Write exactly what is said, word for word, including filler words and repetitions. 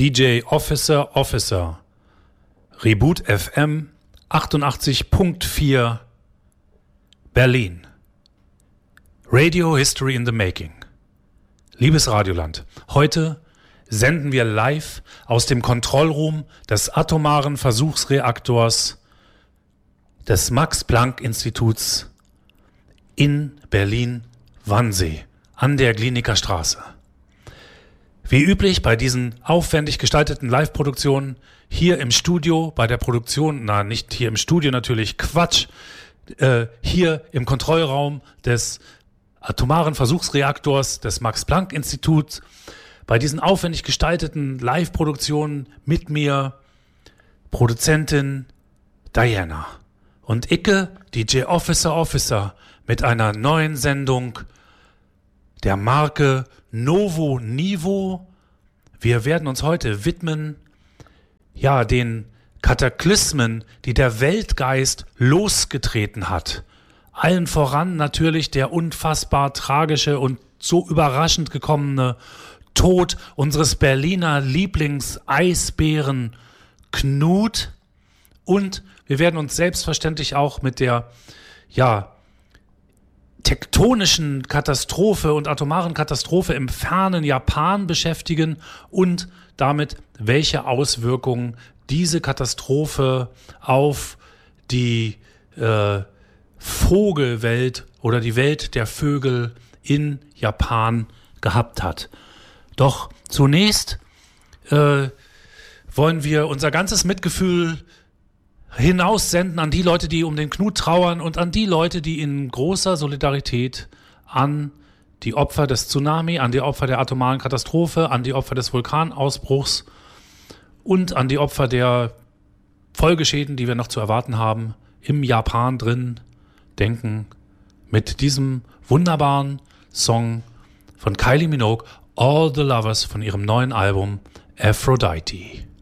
D J Officer Officer, Reboot F M achtundachtzig Komma vier Berlin. Radio History in the Making. Liebes Radioland, heute senden wir live aus dem Kontrollroom des atomaren Versuchsreaktors des Max-Planck-Instituts in Berlin-Wannsee an der Glienicker Straße. Wie üblich bei diesen aufwendig gestalteten Live-Produktionen hier im Studio, bei der Produktion, na nicht hier im Studio natürlich, Quatsch, äh, hier im Kontrollraum des atomaren Versuchsreaktors des Max-Planck-Instituts, bei diesen aufwendig gestalteten Live-Produktionen mit mir Produzentin Diana und Icke, D J Officer Officer, mit einer neuen Sendung der Marke Novo Nivo. Wir werden uns heute widmen, ja, den Kataklysmen, die der Weltgeist losgetreten hat. Allen voran natürlich der unfassbar tragische und so überraschend gekommene Tod unseres Berliner Lieblingseisbären Knut. Und wir werden uns selbstverständlich auch mit der, ja, tektonischen Katastrophe und atomaren Katastrophe im fernen Japan beschäftigen und damit, welche Auswirkungen diese Katastrophe auf die äh, Vogelwelt oder die Welt der Vögel in Japan gehabt hat. Doch zunächst äh, wollen wir unser ganzes Mitgefühl hinaussenden an die Leute, die um den Knut trauern und an die Leute, die in großer Solidarität an die Opfer des Tsunami, an die Opfer der atomaren Katastrophe, an die Opfer des Vulkanausbruchs und an die Opfer der Folgeschäden, die wir noch zu erwarten haben, im Japan drin denken, mit diesem wunderbaren Song von Kylie Minogue, All the Lovers, von ihrem neuen Album Aphrodite.